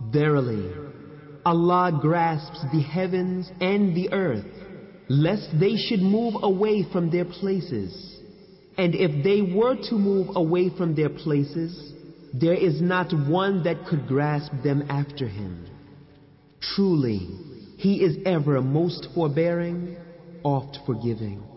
Verily, Allah grasps the heavens and the earth, lest they should move away from their places. And if they were to move away from their places, there is not one that could grasp them after him. Truly, He is ever most forbearing, oft forgiving.